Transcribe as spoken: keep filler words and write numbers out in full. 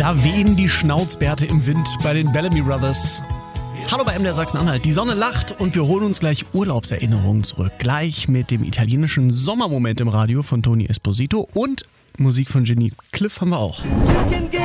Da wehen die Schnauzbärte im Wind bei den Bellamy Brothers. Hallo bei M D R Sachsen-Anhalt. Die Sonne lacht und wir holen uns gleich Urlaubserinnerungen zurück. Gleich mit dem italienischen Sommermoment im Radio von Tony Esposito und Musik von Jenny Cliff haben wir auch.